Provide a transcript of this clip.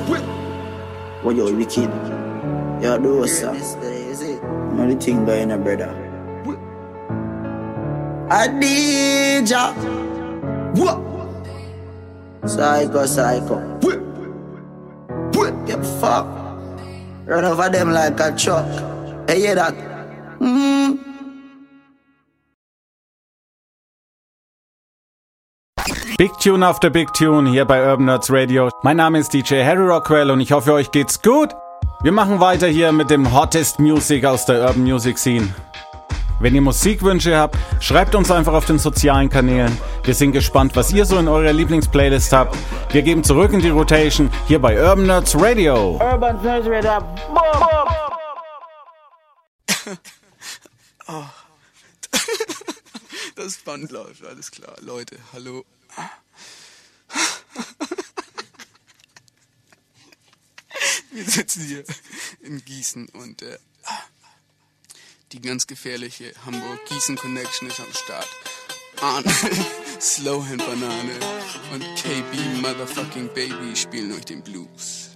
What you wicked? You do sir. Know the thing going on, brother. Adija. What? Psycho. Get fucked. Run over them like a truck. Hey, hear that? Big Tune auf der Big Tune hier bei Urban Nerds Radio. Mein Name ist DJ Harry Rockwell und ich hoffe, euch geht's gut. Wir machen weiter hier mit dem Hottest Music aus der Urban Music Scene. Wenn ihr Musikwünsche habt, schreibt uns einfach auf den sozialen Kanälen. Wir sind gespannt, was ihr so in eurer Lieblingsplaylist habt. Wir geben zurück in die Rotation hier bei Urban Nerds Radio. Urban Nerds Radio. Boom. Oh. Das Band läuft, alles klar. Leute, hallo. Wir sitzen hier in Gießen und die ganz gefährliche Hamburg-Gießen-Connection ist am Start. Arne, Slowhand Banane und KB Motherfucking Baby spielen euch den Blues.